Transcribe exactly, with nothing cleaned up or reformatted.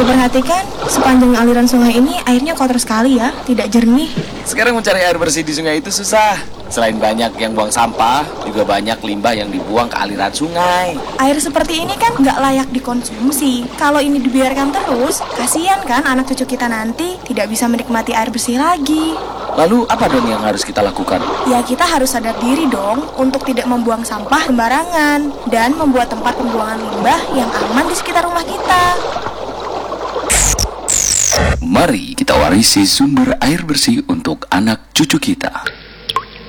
Aku perhatikan sepanjang aliran sungai ini airnya kotor sekali ya, tidak jernih. Sekarang mencari air bersih di sungai itu susah. Selain banyak yang buang sampah, juga banyak limbah yang dibuang ke aliran sungai. Air seperti ini kan nggak layak dikonsumsi. Kalau ini dibiarkan terus, kasihan kan anak cucu kita nanti tidak bisa menikmati air bersih lagi. Lalu apa dong yang harus kita lakukan? Ya kita harus sadar diri dong untuk tidak membuang sampah sembarangan dan membuat tempat pembuangan limbah yang aman di sekitar rumah kita. Mari kita warisi sumber air bersih untuk anak cucu kita.